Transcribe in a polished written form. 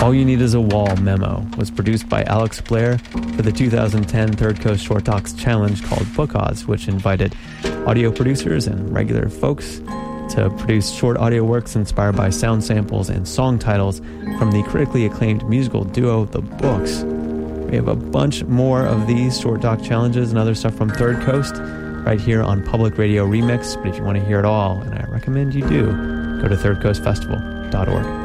All You Need Is a Wall memo was produced by Alex Blair for the 2010 Third Coast Short Talks Challenge called Book Odds, which invited audio producers and regular folks to produce short audio works inspired by sound samples and song titles from the critically acclaimed musical duo The Books. We have a bunch more of these short talk challenges and other stuff from Third Coast right here on Public Radio Remix, but if you want to hear it all, and I recommend you do, go to thirdcoastfestival.org.